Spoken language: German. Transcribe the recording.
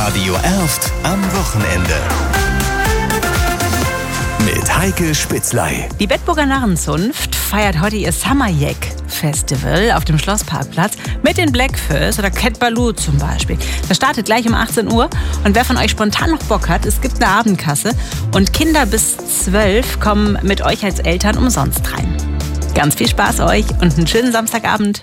Radio Erft am Wochenende. Mit Heike Spitzley. Die Bedburger Narrenzunft feiert heute ihr Summer Jack Festival auf dem Schlossparkplatz mit den Blackfurs oder Cat Baloo zum Beispiel. Das startet gleich um 18 Uhr und wer von euch spontan noch Bock hat, es gibt eine Abendkasse und Kinder bis 12 kommen mit euch als Eltern umsonst rein. Ganz viel Spaß euch und einen schönen Samstagabend.